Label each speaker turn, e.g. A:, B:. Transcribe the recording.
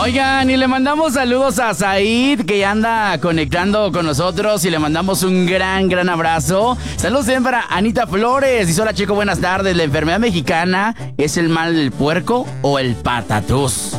A: Oigan, y le mandamos saludos a Said, que ya anda conectando con nosotros, y le mandamos un gran abrazo. Saludos también para Anita Flores. Dice: hola, chico, buenas tardes. ¿La enfermedad mexicana es el mal del puerco o el patatús?